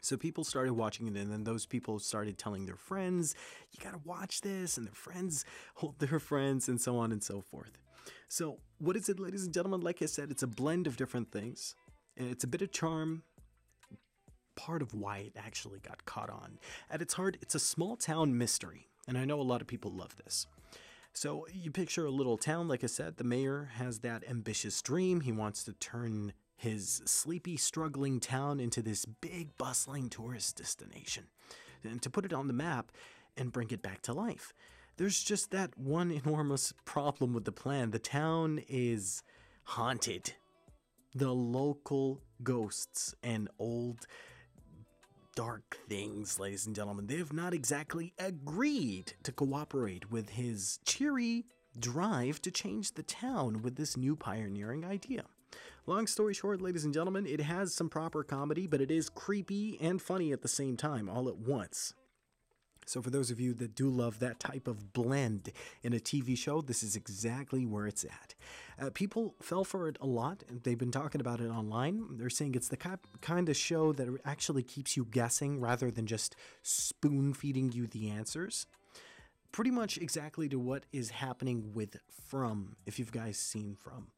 So people started watching it, and then those people started telling their friends, you gotta watch this, and their friends hold their friends, and so on and so forth. So what is it, ladies and gentlemen? Like I said, it's a blend of different things. And it's a bit of charm, part of why it actually got caught on. At its heart, it's a small town mystery, and I know a lot of people love this. So you picture a little town, like I said, the mayor has that ambitious dream. He wants to turn his sleepy, struggling town into this big, bustling tourist destination, and to put it on the map and bring it back to life. There's just that one enormous problem with the plan. The town is haunted. The local ghosts and old dark things, ladies and gentlemen, they have not exactly agreed to cooperate with his cheery drive to change the town with this new pioneering idea. Long story short, ladies and gentlemen, it has some proper comedy, but it is creepy and funny at the same time, all at once. So for those of you that do love that type of blend in a TV show, this is exactly where it's at. People fell for it a lot, and they've been talking about it online. They're saying it's the kind of show that actually keeps you guessing rather than just spoon-feeding you the answers. Pretty much exactly to what is happening with From, if you've guys seen From.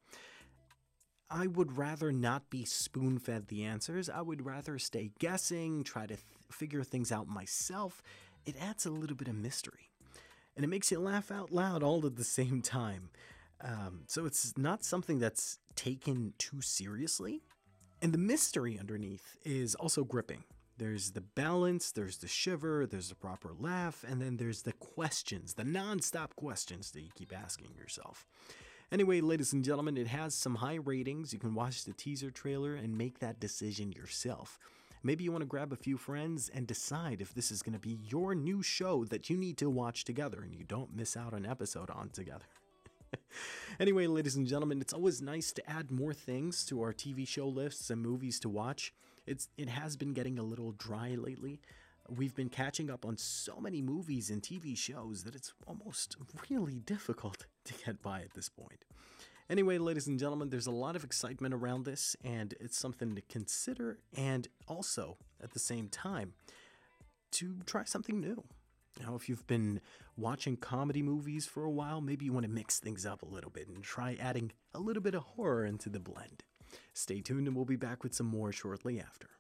I would rather not be spoon-fed the answers. I would rather stay guessing, try to figure things out myself. It adds a little bit of mystery, and it makes you laugh out loud all at the same time. So it's not something that's taken too seriously, and the mystery underneath is also gripping. There's the balance, there's the shiver, there's the proper laugh, and then there's the questions, the non-stop questions that you keep asking yourself. Anyway, ladies and gentlemen, it has some high ratings. You can watch the teaser trailer and make that decision yourself. Maybe you want to grab a few friends and decide if this is going to be your new show that you need to watch together and you don't miss out an episode on together. Anyway, ladies and gentlemen, it's always nice to add more things to our TV show lists and movies to watch. It has been getting a little dry lately. We've been catching up on so many movies and TV shows that it's almost really difficult to get by at this point. Anyway, ladies and gentlemen, there's a lot of excitement around this, and it's something to consider, and also, at the same time, to try something new. Now, if you've been watching comedy movies for a while, maybe you want to mix things up a little bit and try adding a little bit of horror into the blend. Stay tuned, and we'll be back with some more shortly after.